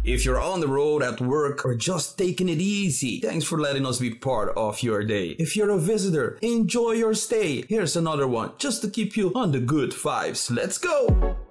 If you're on the road, at work, or just taking it easy, thanks for letting us be part of your day. If you're a visitor, enjoy your stay. Here's another one just to keep you on the good vibes. Let's go!